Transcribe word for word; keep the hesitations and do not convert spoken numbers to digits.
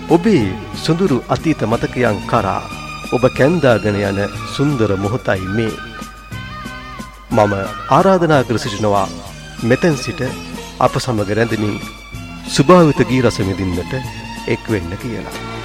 ඔබේ සුඳුරු අතීත මතකයන් කරා ඔබ කැන්දාගෙන යන සුන්දර මොහොතයි මේ. මම ආරාධනා කර සිටිනවා මෙතෙන් සිට අප සමග රැඳෙමින් සුභාවිත ගී රස විඳින්නට එක් වෙන්න කියලා.